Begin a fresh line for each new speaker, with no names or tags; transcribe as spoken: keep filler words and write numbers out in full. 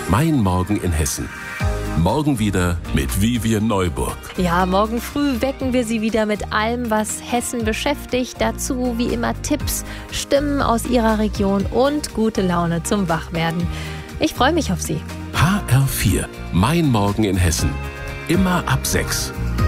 Mein Morgen in Hessen. Morgen wieder mit Vivian Neuburg.
Ja, morgen früh wecken wir Sie wieder mit allem, was Hessen beschäftigt. Dazu wie immer Tipps, Stimmen aus Ihrer Region und gute Laune zum Wachwerden. Ich freue mich auf Sie.
H R vier. Mein Morgen in Hessen. Immer ab sechs.